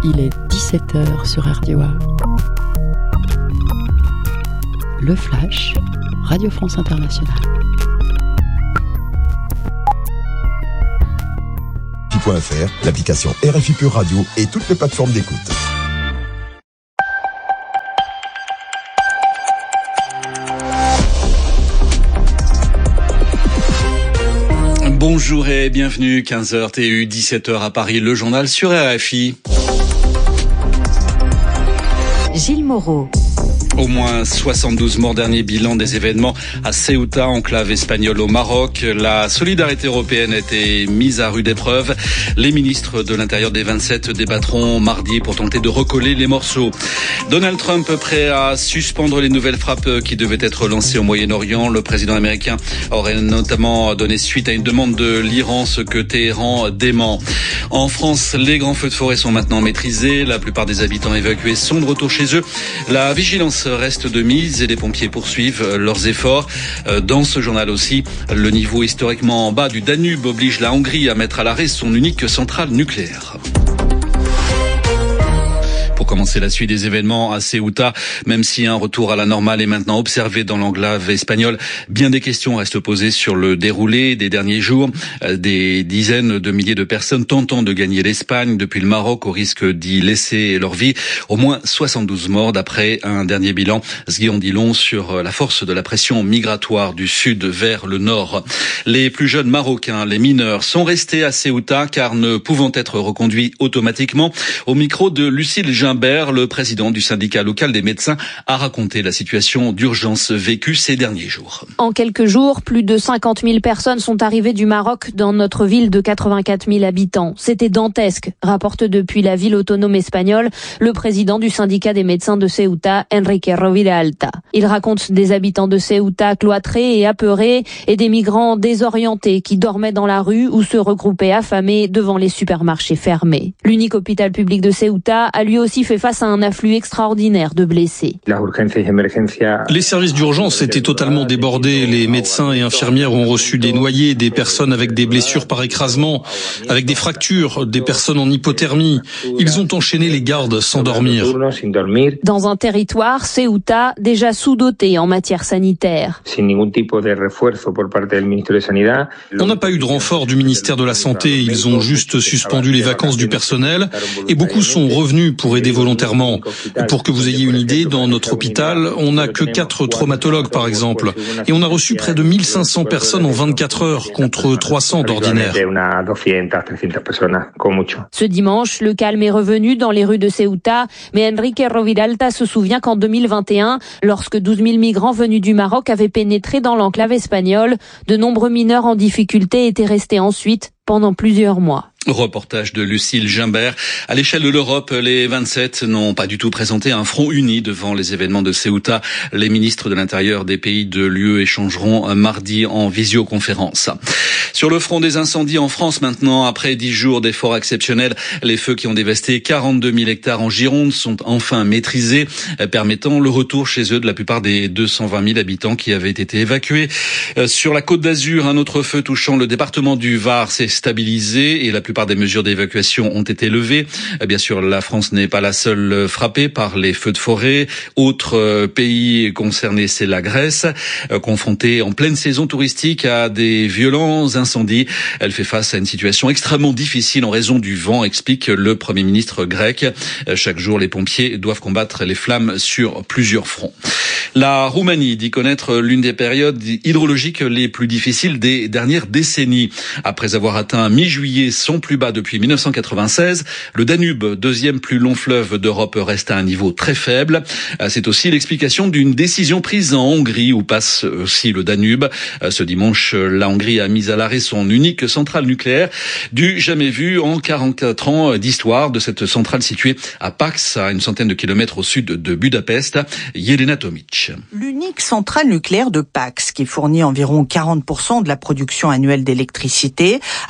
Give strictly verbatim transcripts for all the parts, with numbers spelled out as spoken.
Il est dix-sept heures sur R D O A. Le Flash, Radio France Internationale. .fr, l'application R F I Pure Radio et toutes les plateformes d'écoute. Bonjour et bienvenue, quinze heures T U, dix-sept heures à Paris, le journal sur R F I. Gilles Moreau. Au moins soixante-douze morts, dernier bilan des événements à Ceuta, enclave espagnole au Maroc. La solidarité européenne a été mise à rude épreuve. Les ministres de l'Intérieur des vingt-sept débattront mardi pour tenter de recoller les morceaux. Donald Trump prêt à suspendre les nouvelles frappes qui devaient être lancées au Moyen-Orient. Le président américain aurait notamment donné suite à une demande de l'Iran, ce que Téhéran dément. En France, les grands feux de forêt sont maintenant maîtrisés. La plupart des habitants évacués sont de retour chez eux. La vigilance reste de mise et les pompiers poursuivent leurs efforts. Dans ce journal aussi, le niveau historiquement bas du Danube oblige la Hongrie à mettre à l'arrêt son unique centrale nucléaire. Pour commencer la suite des événements à Ceuta, même si un retour à la normale est maintenant observé dans l'enclave espagnole, bien des questions restent posées sur le déroulé des derniers jours. Des dizaines de milliers de personnes tentant de gagner l'Espagne depuis le Maroc au risque d'y laisser leur vie. Au moins soixante-douze morts d'après un dernier bilan. Ce qui en dit long sur la force de la pression migratoire du sud vers le nord. Les plus jeunes Marocains, les mineurs, sont restés à Ceuta car ne pouvant être reconduits automatiquement. Au micro de Lucille Gimbert, le président du syndicat local des médecins, a raconté la situation d'urgence vécue ces derniers jours. En quelques jours, plus de cinquante mille personnes sont arrivées du Maroc dans notre ville de quatre-vingt-quatre mille habitants. C'était dantesque, rapporte depuis la ville autonome espagnole le président du syndicat des médecins de Ceuta, Enrique Roviralta. Il raconte des habitants de Ceuta cloîtrés et apeurés et des migrants désorientés qui dormaient dans la rue ou se regroupaient affamés devant les supermarchés fermés. L'unique hôpital public de Ceuta a lui aussi fait face à un afflux extraordinaire de blessés. Les services d'urgence étaient totalement débordés. Les médecins et infirmières ont reçu des noyés, des personnes avec des blessures par écrasement, avec des fractures, des personnes en hypothermie. Ils ont enchaîné les gardes sans dormir. Dans un territoire, Ceuta, déjà sous-doté en matière sanitaire. On n'a pas eu de renfort du ministère de la Santé. Ils ont juste suspendu les vacances du personnel et beaucoup sont revenus pour aider volontairement. Pour que vous ayez une idée, dans notre hôpital, on n'a que quatre traumatologues par exemple. Et on a reçu près de mille cinq cents personnes en vingt-quatre heures contre trois cents d'ordinaire. Ce dimanche, le calme est revenu dans les rues de Ceuta, mais Enrique Roviralta se souvient qu'en deux mille vingt et un, lorsque douze mille migrants venus du Maroc avaient pénétré dans l'enclave espagnole, de nombreux mineurs en difficulté étaient restés ensuite pendant plusieurs mois. Reportage de Lucille Gimbert. À l'échelle de l'Europe, les vingt-sept n'ont pas du tout présenté un front uni devant les événements de Ceuta. Les ministres de l'Intérieur des pays de l'U E échangeront mardi en visioconférence. Sur le front des incendies en France maintenant, après dix jours d'efforts exceptionnels, les feux qui ont dévasté quarante-deux mille hectares en Gironde sont enfin maîtrisés, permettant le retour chez eux de la plupart des deux cent vingt mille habitants qui avaient été évacués. Sur la Côte d'Azur, un autre feu touchant le département du Var s'est stabilisé et la plupart des mesures d'évacuation ont été levées. Bien sûr, la France n'est pas la seule frappée par les feux de forêt. Autre pays concerné, c'est la Grèce, confrontée en pleine saison touristique à des violents incendies. Elle fait face à une situation extrêmement difficile en raison du vent, explique le Premier ministre grec. Chaque jour, les pompiers doivent combattre les flammes sur plusieurs fronts. La Roumanie dit connaître l'une des périodes hydrologiques les plus difficiles des dernières décennies. Après avoir atteint mi-juillet son plus bas depuis mille neuf cent quatre-vingt-seize, le Danube, deuxième plus long fleuve d'Europe, reste à un niveau très faible. C'est aussi l'explication d'une décision prise en Hongrie où passe aussi le Danube. Ce dimanche, la Hongrie a mis à l'arrêt son unique centrale nucléaire, du jamais vu en quarante-quatre ans d'histoire de cette centrale située à Pax, à une centaine de kilomètres au sud de Budapest. Jelena Tomic. L'unique centrale nucléaire de Pax, qui fournit environ quarante pour cent de la production annuelle d'électricité,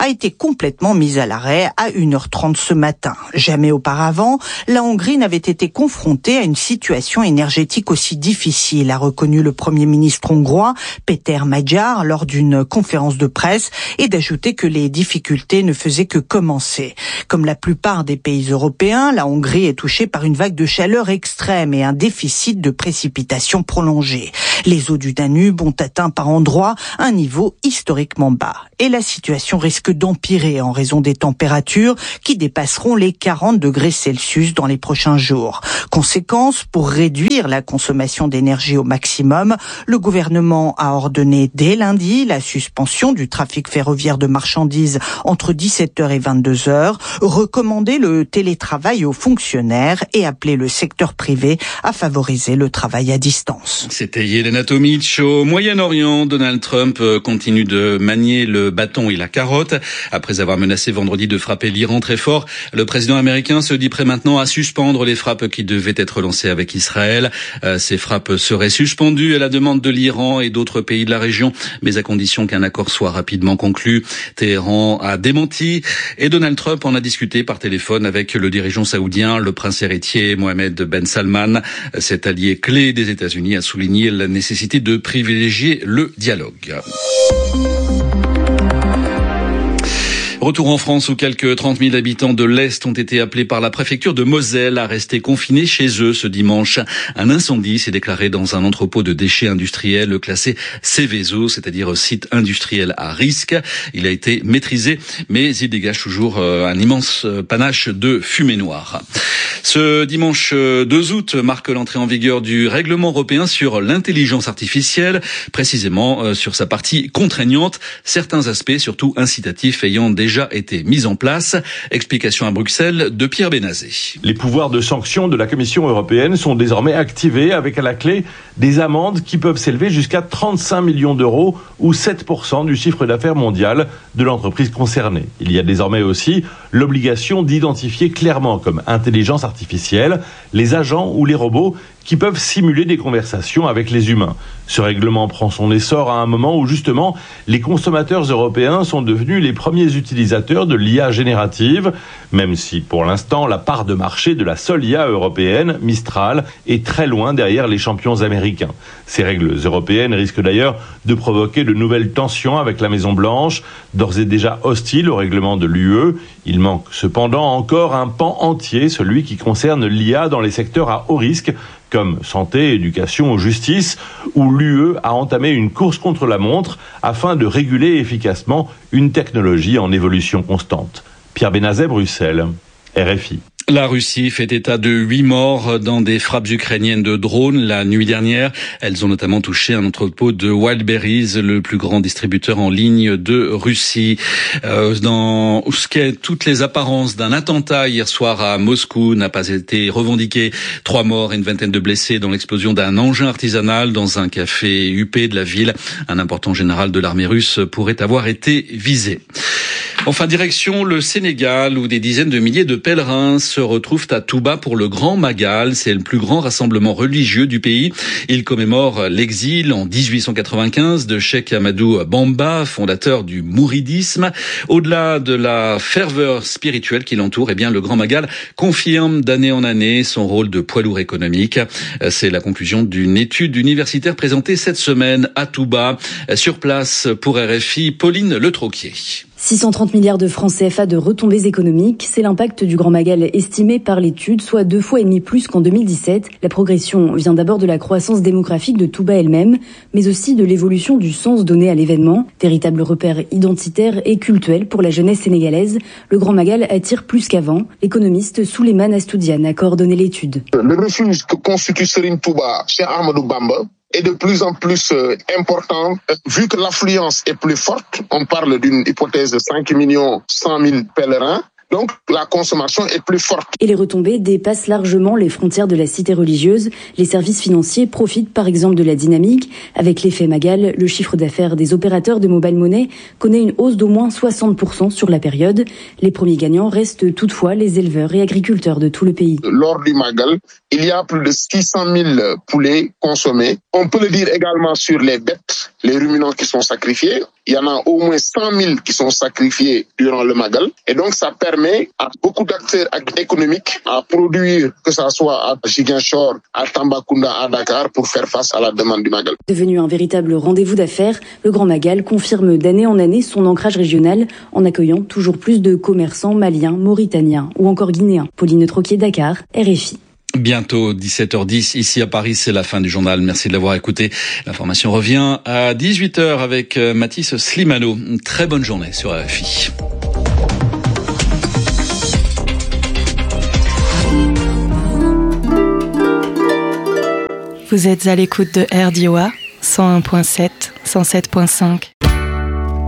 a été complètement mise à l'arrêt à une heure trente ce matin. Jamais auparavant, la Hongrie n'avait été confrontée à une situation énergétique aussi difficile, a reconnu le Premier ministre hongrois, Péter Magyar, lors d'une conférence de presse, et d'ajouter que les difficultés ne faisaient que commencer. Comme la plupart des pays européens, la Hongrie est touchée par une vague de chaleur extrême et un déficit de précipitations prolongé. Les eaux du Danube ont atteint par endroits un niveau historiquement bas. Et la situation risque d'empirer en raison des températures qui dépasseront les quarante degrés Celsius dans les prochains jours. Conséquence, pour réduire la consommation d'énergie au maximum, le gouvernement a ordonné dès lundi la suspension du trafic ferroviaire de marchandises entre dix-sept heures et vingt-deux heures, recommandé le télétravail aux fonctionnaires et appelé le secteur privé à favoriser le travail à distance. C'était Yelena Tomic. Au Moyen-Orient, Donald Trump continue de manier le bâton et la carotte. Après avoir menacé vendredi de frapper l'Iran très fort, le président américain se dit prêt maintenant à suspendre les frappes qui devaient être lancées avec Israël. Euh, ces frappes seraient suspendues à la demande de l'Iran et d'autres pays de la région, mais à condition qu'un accord soit rapidement conclu. Téhéran a démenti et Donald Trump en a discuté par téléphone avec le dirigeant saoudien, le prince héritier Mohammed Ben Salman. Cet allié clé des États-Unis a souligné la nécessité de privilégier le dialogue. Retour en France où quelques trente mille habitants de l'Est ont été appelés par la préfecture de Moselle à rester confinés chez eux ce dimanche. Un incendie s'est déclaré dans un entrepôt de déchets industriels classé Céveso, c'est-à-dire site industriel à risque. Il a été maîtrisé, mais il dégage toujours un immense panache de fumée noire. Ce dimanche deux août marque l'entrée en vigueur du règlement européen sur l'intelligence artificielle, précisément sur sa partie contraignante, certains aspects surtout incitatifs ayant déjà été mis en place. Explication à Bruxelles de Pierre Benazé. Les pouvoirs de sanction de la Commission européenne sont désormais activés avec à la clé des amendes qui peuvent s'élever jusqu'à trente-cinq millions d'euros ou sept pour cent du chiffre d'affaires mondial de l'entreprise concernée. Il y a désormais aussi l'obligation d'identifier clairement comme intelligence artificielle les agents ou les robots qui peuvent simuler des conversations avec les humains. Ce règlement prend son essor à un moment où justement les consommateurs européens sont devenus les premiers utilisateurs de l'I A générative, même si pour l'instant la part de marché de la seule I A européenne, Mistral, est très loin derrière les champions américains. Ces règles européennes risquent d'ailleurs de provoquer de nouvelles tensions avec la Maison-Blanche, d'ores et déjà hostile au règlement de l'U E. Il manque cependant encore un pan entier, celui qui concerne l'I A dans les secteurs à haut risque, comme santé, éducation ou justice, où l'U E a entamé une course contre la montre afin de réguler efficacement une technologie en évolution constante. Pierre Benazet, Bruxelles, R F I. La Russie fait état de huit morts dans des frappes ukrainiennes de drones la nuit dernière. Elles ont notamment touché un entrepôt de Wildberries, le plus grand distributeur en ligne de Russie. Euh, dans ce qui est toutes les apparences d'un attentat hier soir à Moscou n'a pas été revendiqué. Trois morts et une vingtaine de blessés dans l'explosion d'un engin artisanal dans un café huppé de la ville. Un important général de l'armée russe pourrait avoir été visé. Enfin, direction le Sénégal, où des dizaines de milliers de pèlerins se retrouvent à Touba pour le Grand Magal. C'est le plus grand rassemblement religieux du pays. Il commémore l'exil en dix-huit cent quatre-vingt-quinze de Cheikh Ahmadou Bamba, fondateur du mouridisme. Au-delà de la ferveur spirituelle qui l'entoure, eh bien, le Grand Magal confirme d'année en année son rôle de poids lourd économique. C'est la conclusion d'une étude universitaire présentée cette semaine à Touba. Sur place pour R F I, Pauline Le Troquier. six cent trente milliards de francs C F A de retombées économiques, c'est l'impact du Grand Magal estimé par l'étude, soit deux fois et demi plus qu'en deux mille dix-sept. La progression vient d'abord de la croissance démographique de Touba elle-même, mais aussi de l'évolution du sens donné à l'événement. Véritable repère identitaire et cultuel pour la jeunesse sénégalaise, le Grand Magal attire plus qu'avant. L'économiste Souleymane Astoudiane a coordonné l'étude. Le refuge que constitue Serigne Touba, Cheikh Ahmadou Bamba, est de plus en plus euh, important. Vu que l'affluence est plus forte, on parle d'une hypothèse de cinq millions cent mille pèlerins, donc la consommation est plus forte. Et les retombées dépassent largement les frontières de la cité religieuse. Les services financiers profitent par exemple de la dynamique. Avec l'effet Magal, le chiffre d'affaires des opérateurs de mobile money connaît une hausse d'au moins soixante pour cent sur la période. Les premiers gagnants restent toutefois les éleveurs et agriculteurs de tout le pays. Lors du Magal, il y a plus de six cent mille poulets consommés. On peut le dire également sur les bêtes, les ruminants qui sont sacrifiés. il y en a au moins cent mille qui sont sacrifiés durant le Magal. Et donc, ça permet à beaucoup d'acteurs économiques à produire, que ça soit à Ziguinchor, à Tambacounda, à Dakar, pour faire face à la demande du Magal. Devenu un véritable rendez-vous d'affaires, le Grand Magal confirme d'année en année son ancrage régional en accueillant toujours plus de commerçants maliens, mauritaniens ou encore guinéens. Pauline Troquier, Dakar, R F I. Bientôt dix-sept heures dix ici à Paris, c'est la fin du journal. Merci de l'avoir écouté. L'information revient à dix-huit heures avec Mathis Slimano. Une très bonne journée sur R F I. Vous êtes à l'écoute de R D O A cent un virgule sept, cent sept virgule cinq.